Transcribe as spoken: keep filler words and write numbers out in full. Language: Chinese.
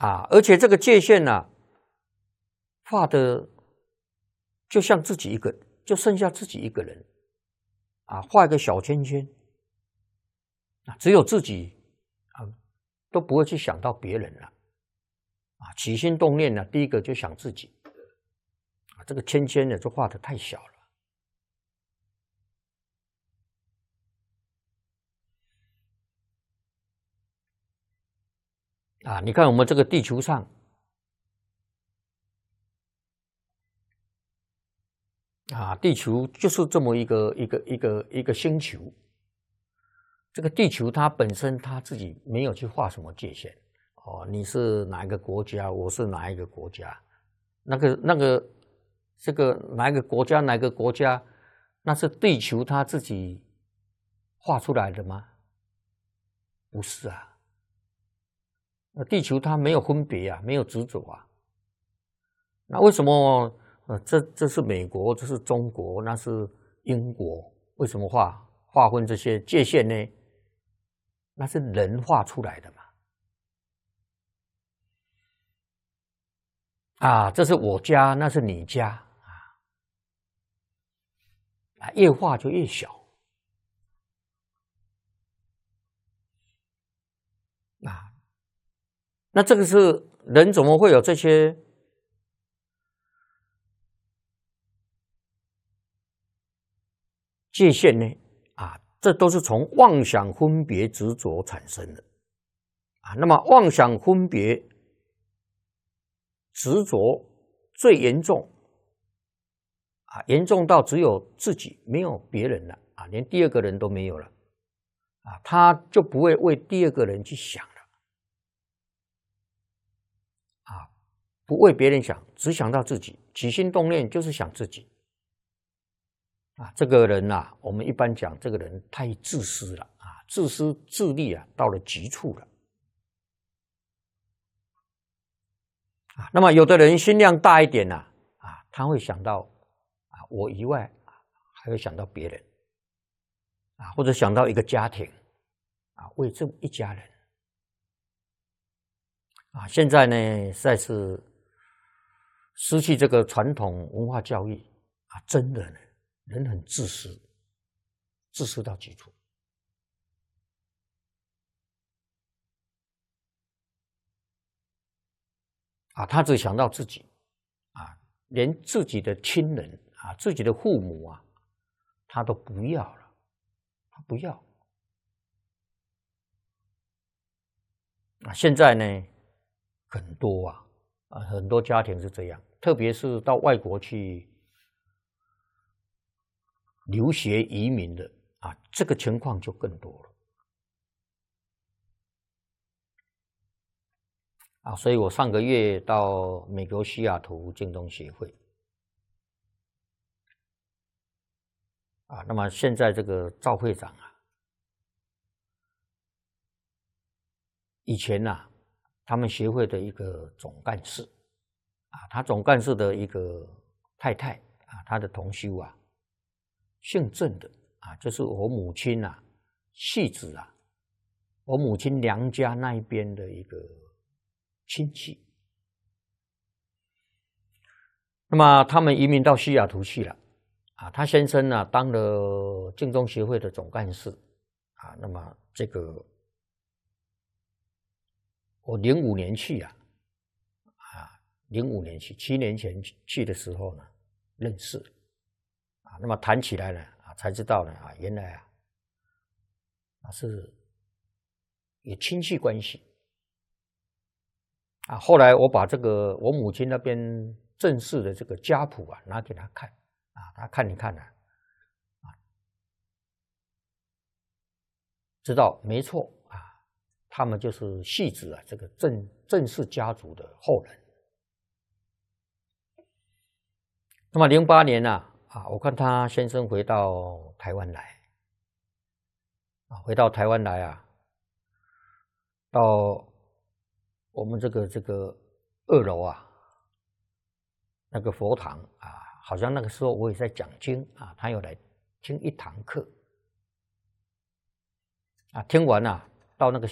啊，而且这个界限呢、啊，画的就像自己一个，就剩下自己一个人，啊，画一个小圈圈，啊，只有自己啊，都不会去想到别人了，啊，起心动念呢，第一个就想自己，啊，这个圈圈呢就画的太小了。啊，你看我们这个地球上，啊，地球就是这么一个一个一个一个星球。这个地球它本身它自己没有去画什么界限哦，你是哪一个国家，我是哪一个国家，那个那个这个哪一个国家哪一个国家，那是地球它自己画出来的吗？不是啊。那地球它没有分别啊，没有执着啊。那为什么呃，这这是美国，这是中国，那是英国？为什么划划分这些界限呢？那是人画出来的嘛。啊，这是我家，那是你家啊，越画就越小啊。那这个是人怎么会有这些界限呢？啊，这都是从妄想分别执着产生的啊。那么妄想分别执着最严重啊，严重到只有自己没有别人了啊，连第二个人都没有了啊，他就不会为第二个人去想了啊，不为别人想，只想到自己，起心动念就是想自己啊。这个人呐、啊，我们一般讲这个人太自私了啊，自私自利啊，到了极处了啊。那么有的人心量大一点呐、啊，啊，他会想到啊，我以外还会想到别人啊，或者想到一个家庭啊，为这么一家人啊。现在呢，实在是失去这个传统文化教育啊，真的呢，人很自私，自私到极处啊，他只想到自己啊，连自己的亲人啊，自己的父母啊，他都不要了，他不要啊。现在呢，很多啊啊，很多家庭是这样，特别是到外国去留学移民的啊，这个情况就更多了啊。所以我上个月到美国西雅图建中协会啊，那么现在这个赵会长啊，以前呐、啊，他们协会的一个总干事啊，他总干事的一个太太啊，他的同修啊，姓郑的啊，就是我母亲啊，戏子啊，我母亲娘家那一边的一个亲戚。那么他们移民到西雅图去了啊，他先生呢当了建中协会的总干事啊，那么这个我零五年去啊，啊，零五年去，七年前去的时候呢认识啊，那么谈起来呢啊，才知道呢啊，原来啊啊是有亲戚关系啊。后来我把这个我母亲那边正式的这个家谱啊拿给他看啊，他看一看呢啊，知道没错啊，他们就是戏子啊这个郑郑氏家族的后人。那么零八年呢啊，啊，我看他先生回到台湾来啊，回到台湾来啊，到我们这个这个二楼啊，那个佛堂啊，好像那个时候我也在讲经啊，他有来听一堂课啊，听完啊，到那个